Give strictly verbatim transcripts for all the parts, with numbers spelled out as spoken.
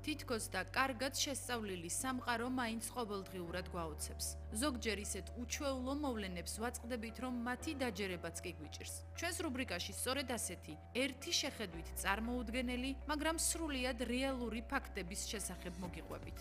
თითქოს და კარგად შესწავლილი სამყარო მაინც ყოველდღიურად გვაოცებს. ზოგჯერ ისეთ უჩვეულო მოვლენებს ვაწყდებით, რომ მათი დაჯერებაც კი გვიჭირს. ჩვენს რუბრიკაში სწორედ ასეთი, ერთი შეხედვით წარმოუდგენელი, მაგრამ სრულიად რეალური ფაქტების შესახებ მოგიყვებით.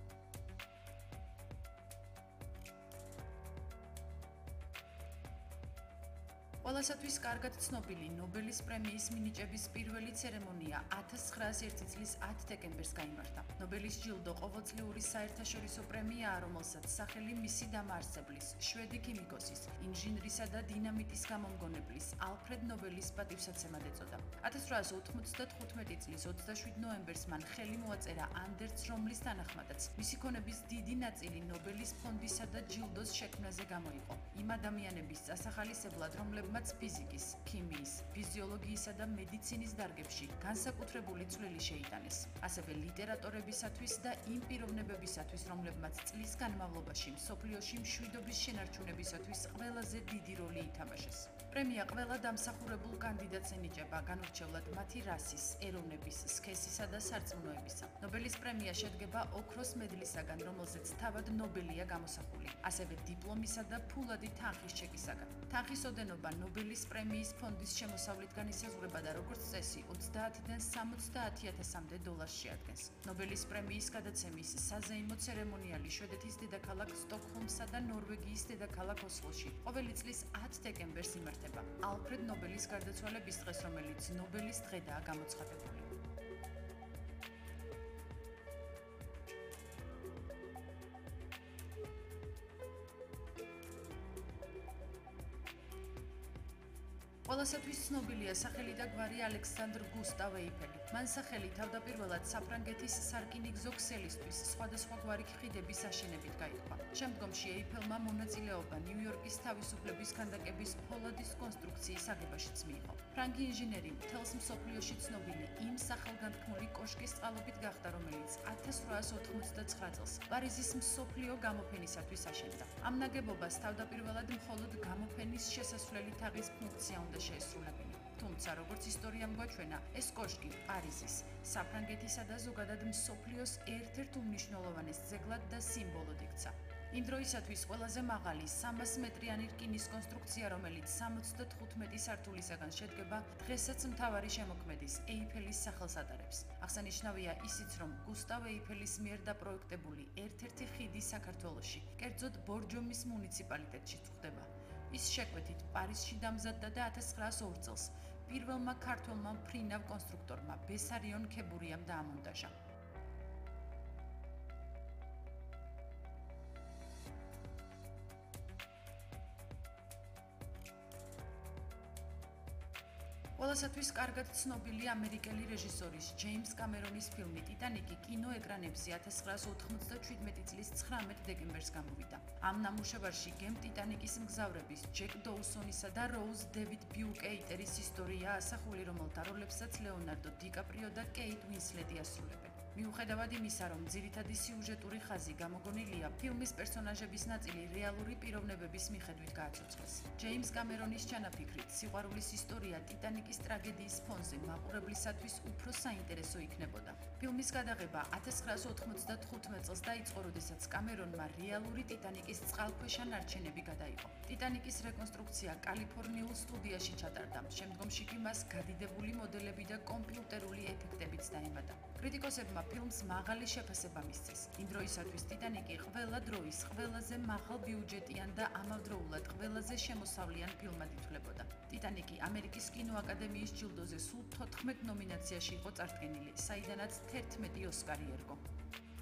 ყველასათვის კარგად ცნობილი ნობელის პრემიის მინიჭების პირველი ცერემონია ათას ცხრაასი ერთი წლის ათ დეკემბერს გაიმართა. ნობელის ჯილდო ყოველწლიური საერთაშორისო პრემიაა, რომელსაც სახელი მისი დამაარსებლის, შვედი ქიმიკოსის, ინჟინრისა და დინამიტის გამომგონებლის, ალფრედ ნობელის პატივსაცემად ეწოდა. ათას ცხრაასი ოთხმოცდათხუთმეტი წლის ოცდაშვიდ ნოემბერს მან ხელი მოაწერა ანდერც რომლის თანახმადაც, მისი ქონების დიდი ნაწილი ნობელის ფონდისა და ჯილდოს შექმნაზე გამოიყო. იმ ადამიანების წასახალისებლად, რომლებმაც ფიზიკის, ქიმიის, ფიზიოლოგიისა და მედიცინის დარგებში განსაკუთრებული წვლილი შეიტანეს. ასევე ლიტერატორებისათვის და იმ პიროვნებებისათვის, რომლებმაც წლის განმავლობაში მსოფლიოში მშვიდობის შენარჩუნებისათვის ყველაზე დიდი როლი ითამაშეს. პრემია ყველა დამსახურებულ კანდიდატს ენიჭება განურჩევლად მათი რასის, ეროვნების, სქესისა და სარწმუნოებისა. ნობელის პრემია შედგება ოქროს მედლისაგან, რომელზეც თავად ნობელია გამოსახული, ასევე დიპლომისა და ფულადი თანხის ჩეკისაგან. თანხის ოდენობა ნობელის პრემიის ფონდის შემოსავლისგან ისაზღვრება და როგორც წესი ოცდაათიდან სამოცდაათი ათასამდე დოლარს შეადგენს. ნობელის პრემიის გადაცემის საზეიმო ცერემონიალი შვედეთის დედაქალაქ სტოკჰოლმსა და ნორვეგიის დედაქალაქ ოსლოში ყოველი წლის ათ დეკემბერს იმართება. ალფრედ ნობელის გარდაცვალების დღეს, რომელიც ნობელის დღედაა გამოცხადებული. ყველასათვის ცნობილია სახელი და გვარი ალექსანდრ გუსტავ ეიფელი. მან სახელი თავდაპირველად საფრანგეთის სარკინიგზო ქსელისთვის სხვადასხვაგვარი ხიდების აშენებით გაითქვა. შემდგომში ეიფელმა მონაწილეობა ნიუ-იორკის თავისუფლების ქანდაკების ფოლადის კონსტრუქციის აგებაშიც მიიღო. ფრანგი ინჟინერი მთელს მსოფლიოში ცნობილი იმ სახელგანთქმული კოშკის წყალობით გახდა, რომელიც ათას ცხრაასი ოთხმოცდაცხრა წელს პარიზის მსოფლიო გამოფენისათვის აშენდა. ამ ნაგებობას თავდაპირველად მხოლოდ გამოფენის შესასვლელი თაღის ფუნქცია უნდა შეესრულებინა. თუმცა, როგორც ისტორიამ გვაჩვენა, ეს კოშკი პარიზის, საფრანგეთისა და ზოგადად მსოფლიოს ერთ-ერთ უმნიშვნელოვანეს ძეგლად და სიმბოლოდ იქცა. იმ დროისათვის ყველაზე მაღალი სამას მეტრიანი რკინის კონსტრუქცია, რომელიც სამოცდათხუთმეტი სართულისაგან შედგება, დღესაც მთავარი შემოქმედის ეიფელის სახელს ატარებს. აღსანიშნავია ისიც, რომ გუსტავ ეიფელის მიერ დაპროექტებული ერთ-ერთი ხიდი საქართველოში, კერძოდ ბორჯომის მუნიციპალიტეტში გვხვდება. ის შეკვეთით პარიზში დამზადდა და ათას ცხრაასი ორ წელს პირველმა ქართველმა მფრინავ კონსტრუქტორმა ბესარიონ ქებურიამ დაამონტაჟა. ყველასათვის კარგად ცნობილი ამერიკელი რეჟისორის ჯეიმს კამერონის ფილმი „ტიტანიკი“ კინოეკრანებზე ათას ცხრაასი ოთხმოცდაჩვიდმეტი წლის ცხრამეტ დეკემბერს გამოვიდა. ამ ნამუშევარში გემ „ტიტანიკის“ მგზავრების ჯეკ დოუსონისა და როუზ დევიდ ბიუკეიტერის ისტორიაა ასახული, რომელთა როლებსაც ლეონარდო დიკაპრიო და კეით უინსლეტი ასრულებენ. მიუხედავად იმისა, რომ ძირითადი სიუჟეტური ხაზი გამოგონილია, ფილმის პერსონაჟების ნაწილი რეალური პიროვნებების მიხედვით გააცოცხლეს. ჯეიმს კამერონის ჩანაფიქრით, სიყვარულის ისტორია ტიტანიკის ტრაგედიის ფონზე მაყურებლისათვის უფრო საინტერესო იქნებოდა. ფილმის გადაღება ათას ცხრაასი ოთხმოცდათხუთმეტ წელს დაიწყო, როდესაც კამერონმა რეალური ტიტანიკის წყალქვეშა ნარჩენები გადაიღო. ტიტანიკის რეკონსტრუქცია კალიფორნიულ სტუდიაში ჩატარდა. შემდგომში კი მას გადიდებული მოდელები და კომპიუტერული ეფექტებიც დაემატა. კრიტიკოსებმა ფილმს მაღალი შეფასება მისცეს. იმ დროისათვის ტიტანიკი ყველა დროის ყველაზე მაღალ ბიუჯეტიან და ამავდროულად ყველაზე შემოსავლიან ფილმად ითვლებოდა. ტიტანიკი ამერიკის კინოაკადემიის ჯილდოზე სულ თოთხმეტ ნომინაციაში იყო წარდგენილი, საიდანაც თერთმეტი ოსკარი ერგო.